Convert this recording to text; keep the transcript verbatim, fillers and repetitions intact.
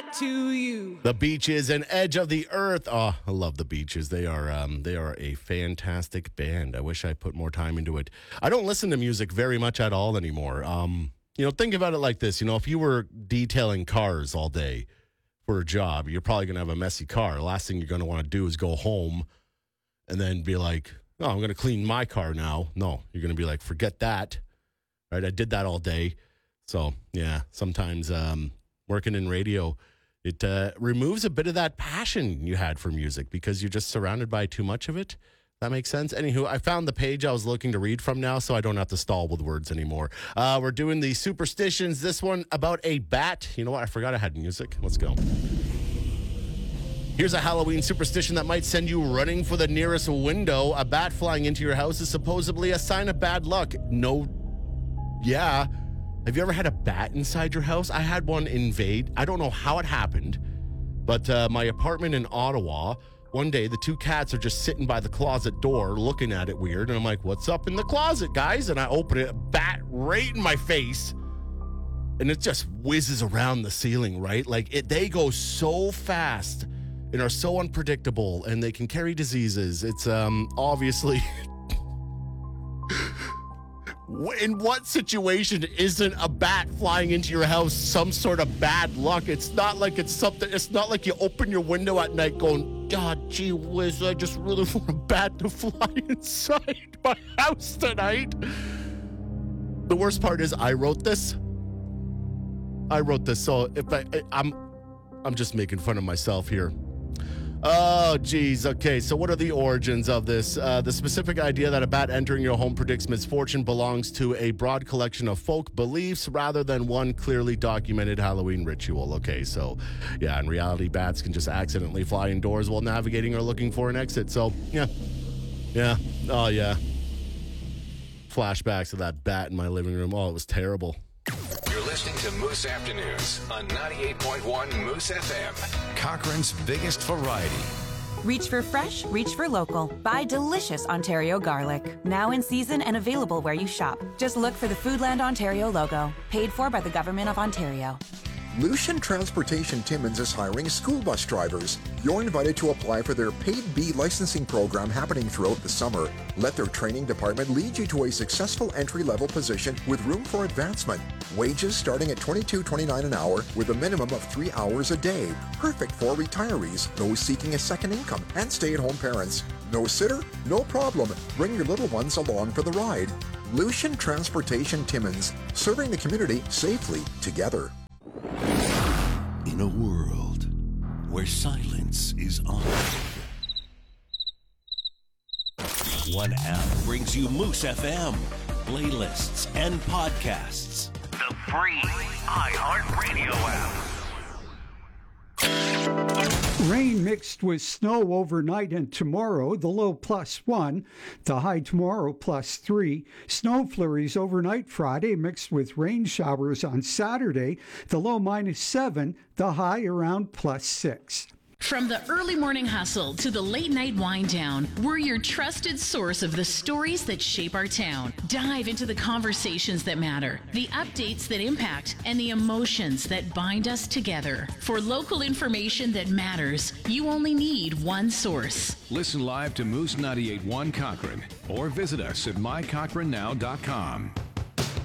to you. The Beaches and Edge of the Earth. Oh, I love the Beaches. They are um, they are a fantastic band. I wish I put more time into it. I don't listen to music very much at all anymore. Um, you know, think about it like this. You know, if you were detailing cars all day for a job, you're probably going to have a messy car. The last thing you're going to want to do is go home and then be like, oh, I'm going to clean my car now. No, you're going to be like, forget that. Right? I did that all day. So, yeah, sometimes um, working in radio, it uh, removes a bit of that passion you had for music because you're just surrounded by too much of it. That makes sense. Anywho, I found the page I was looking to read from now, so I don't have to stall with words anymore. Uh, we're doing the superstitions. This one about a bat. You know what? I forgot I had music. Let's go. Here's a Halloween superstition that might send you running for the nearest window. A bat flying into your house is supposedly a sign of bad luck. No, yeah. Have you ever had a bat inside your house? I had one invade. I don't know how it happened, but uh, my apartment in Ottawa, one day the two cats are just sitting by the closet door looking at it weird. And I'm like, what's up in the closet, guys? And I open it, a bat right in my face. And it just whizzes around the ceiling, right? Like it, they go so fast and are so unpredictable and they can carry diseases. It's um obviously... In what situation isn't a bat flying into your house some sort of bad luck? It's not like it's something, it's not like you open your window at night going, God, gee whiz, I just really want a bat to fly inside my house tonight. The worst part is I wrote this. I wrote this, so if I, I'm, I'm just making fun of myself here. Oh, geez. Okay, so what are the origins of this? Uh, the specific idea that a bat entering your home predicts misfortune belongs to a broad collection of folk beliefs rather than one clearly documented Halloween ritual. Okay, so yeah, in reality, bats can just accidentally fly indoors while navigating or looking for an exit. So, yeah. Yeah. Oh, yeah. Flashbacks of that bat in my living room. Oh, it was terrible. You're listening to Moose Afternoons on ninety-eight point one Moose F M. Cochrane's biggest variety. Reach for fresh, reach for local. Buy delicious Ontario garlic. Now in season and available where you shop. Just look for the Foodland Ontario logo. Paid for by the Government of Ontario. Lucian Transportation Timmins is hiring school bus drivers. You're invited to apply for their paid B licensing program happening throughout the summer. Let their training department lead you to a successful entry-level position with room for advancement. Wages starting at twenty-two twenty-nine an hour with a minimum of three hours a day. Perfect for retirees, those seeking a second income, and stay-at-home parents. No sitter? No problem. Bring your little ones along for the ride. Lucian Transportation Timmins, serving the community safely together. In a world where silence is honored, one app brings you Moose F M, playlists, and podcasts. The free iHeartRadio app. Rain mixed with snow overnight and tomorrow, the low plus one, the high tomorrow plus three. Snow flurries overnight Friday mixed with rain showers on Saturday, the low minus seven, the high around plus six. From the early morning hustle to the late night wind down, we're your trusted source of the stories that shape our town. Dive into the conversations that matter, the updates that impact, and the emotions that bind us together. For local information that matters, you only need one source. Listen live to Moose ninety-eight point one Cochrane or visit us at my cochrane now dot com.